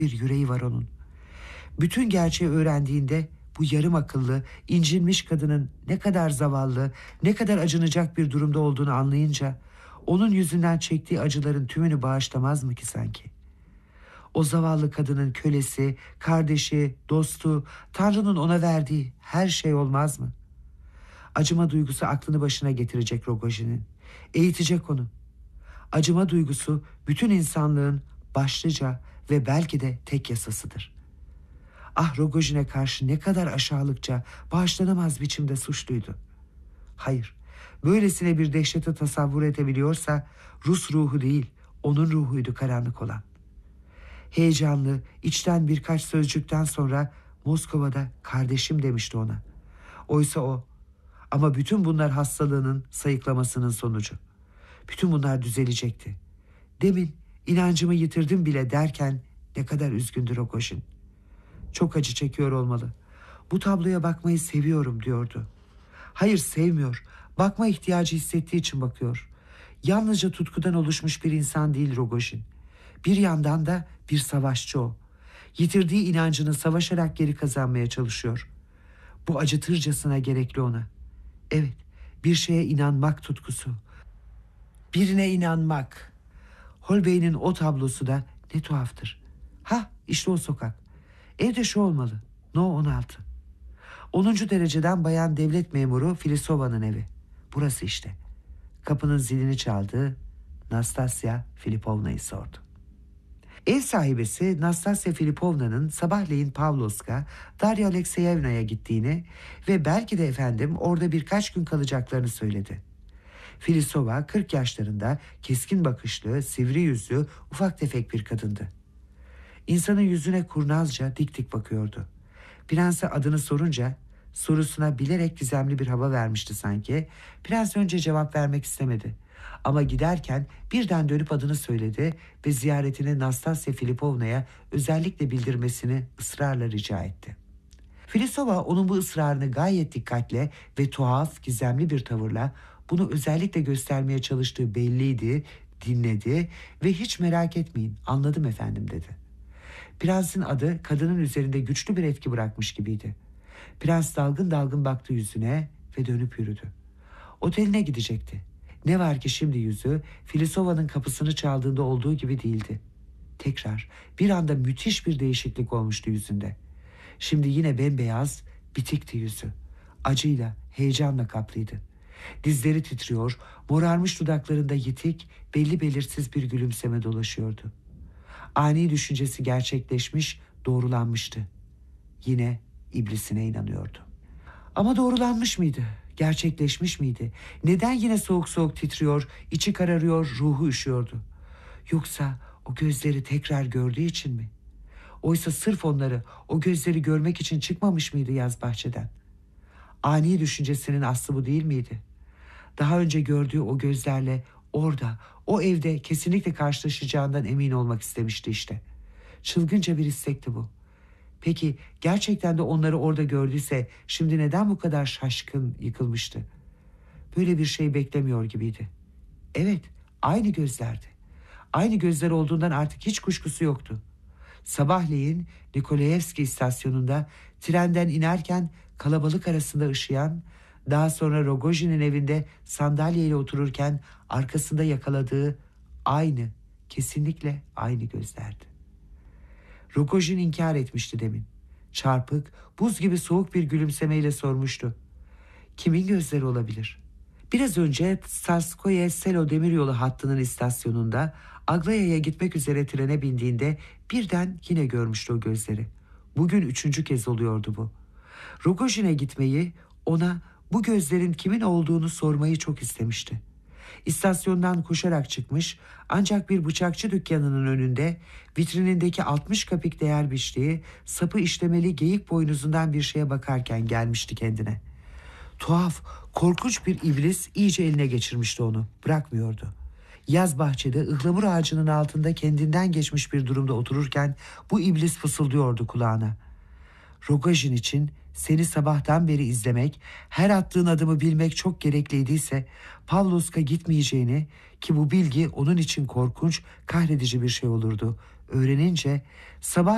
bir yüreği var onun. Bütün gerçeği öğrendiğinde bu yarım akıllı, incinmiş kadının ne kadar zavallı, ne kadar acınacak bir durumda olduğunu anlayınca onun yüzünden çektiği acıların tümünü bağışlamaz mı ki sanki? O zavallı kadının kölesi, kardeşi, dostu, Tanrı'nın ona verdiği her şey olmaz mı? Acıma duygusu aklını başına getirecek Rogojin'in. Eğitecek onu. Acıma duygusu bütün insanlığın başlıca ve belki de tek yasasıdır. Ah, Rogojin'e karşı ne kadar aşağılıkça, bağışlanamaz biçimde suçluydu. Hayır, böylesine bir dehşeti tasavvur edebiliyorsa Rus ruhu değil, onun ruhuydu karanlık olan. Heyecanlı, içten birkaç sözcükten sonra Moskova'da kardeşim demişti ona. Oysa o, ama bütün bunlar hastalığının sayıklamasının sonucu. Bütün bunlar düzelecekti. Demin inancımı yitirdim bile derken ne kadar üzgündü Rogojin. Çok acı çekiyor olmalı. Bu tabloya bakmayı seviyorum diyordu. Hayır, sevmiyor. Bakma ihtiyacı hissettiği için bakıyor. Yalnızca tutkudan oluşmuş bir insan değil Rogojin. Bir yandan da bir savaşçı o. Yitirdiği inancını savaşarak geri kazanmaya çalışıyor. Bu acıtırcasına gerekli ona. Evet, bir şeye inanmak tutkusu. Birine inanmak. Holbein'in o tablosu da ne tuhaftır. Ha, işte o sokak. Evde şu olmalı. No 16. 10. dereceden bayan devlet memuru Filisova'nın evi. Burası işte. Kapının zilini çaldı. Nastasya Filipovna'yı sordu. Ev sahibesi Nastasya Filipovna'nın sabahleyin Pavlovsk'a, Darya Alekseyevna'ya gittiğini ve belki de efendim orada birkaç gün kalacaklarını söyledi. Filisova 40 yaşlarında, keskin bakışlı, sivri yüzlü, ufak tefek bir kadındı. İnsanın yüzüne kurnazca dik dik bakıyordu. Prense adını sorunca sorusuna bilerek gizemli bir hava vermişti sanki. Prens önce cevap vermek istemedi. Ama giderken birden dönüp adını söyledi ve ziyaretini Nastasya Filipovna'ya özellikle bildirmesini ısrarla rica etti. Filisova onun bu ısrarını gayet dikkatle ve tuhaf, gizemli bir tavırla bunu özellikle göstermeye çalıştığı belliydi, dinledi ve hiç merak etmeyin, anladım efendim dedi. Prensin adı kadının üzerinde güçlü bir etki bırakmış gibiydi. Prens dalgın dalgın baktı yüzüne ve dönüp yürüdü. Oteline gidecekti. Ne var ki şimdi yüzü Filisova'nın kapısını çaldığında olduğu gibi değildi. Tekrar bir anda müthiş bir değişiklik olmuştu yüzünde. Şimdi yine bembeyaz, bitikti yüzü. Acıyla, heyecanla kaplıydı. Dizleri titriyor, morarmış dudaklarında yitik, belli belirsiz bir gülümseme dolaşıyordu. Ani düşüncesi gerçekleşmiş, doğrulanmıştı. Yine iblisine inanıyordu. Ama doğrulanmış mıydı? Gerçekleşmiş miydi? Neden yine soğuk soğuk titriyor, içi kararıyor, ruhu üşüyordu? Yoksa o gözleri tekrar gördüğü için mi? Oysa sırf onları, o gözleri görmek için çıkmamış mıydı yaz bahçeden? Ani düşüncesinin aslı bu değil miydi? Daha önce gördüğü o gözlerle orada, o evde kesinlikle karşılaşacağından emin olmak istemişti işte. Çılgınca bir istekti bu. Peki gerçekten de onları orada gördüyse şimdi neden bu kadar şaşkın, yıkılmıştı? Böyle bir şey beklemiyor gibiydi. Evet, aynı gözlerdi. Aynı gözler olduğundan artık hiç kuşkusu yoktu. Sabahleyin Nikolayevski istasyonunda trenden inerken kalabalık arasında ışıyan, daha sonra Rogojin'in evinde sandalyeyle otururken arkasında yakaladığı aynı, kesinlikle aynı gözlerdi. Rogojin inkar etmişti demin. Çarpık, buz gibi soğuk bir gülümsemeyle sormuştu. Kimin gözleri olabilir? Biraz önce Tsarskoye Selo demiryolu hattının istasyonunda Aglaya'ya gitmek üzere trene bindiğinde birden yine görmüştü o gözleri. Bugün 3. kez oluyordu bu. Rogojin'e gitmeyi, ona bu gözlerin kimin olduğunu sormayı çok istemişti. İstasyondan koşarak çıkmış, ancak bir bıçakçı dükkanının önünde vitrinindeki 60 kapik değer biçtiği sapı işlemeli geyik boynuzundan bir şeye bakarken gelmişti kendine. Tuhaf, korkunç bir iblis iyice eline geçirmişti onu, bırakmıyordu. Yaz bahçede ıhlamur ağacının altında kendinden geçmiş bir durumda otururken bu iblis fısıldıyordu kulağına. Rogojin için seni sabahtan beri izlemek, her attığın adımı bilmek çok gerekliydiyse Pavlovsk'a gitmeyeceğini, ki bu bilgi onun için korkunç, kahredici bir şey olurdu. Öğrenince sabah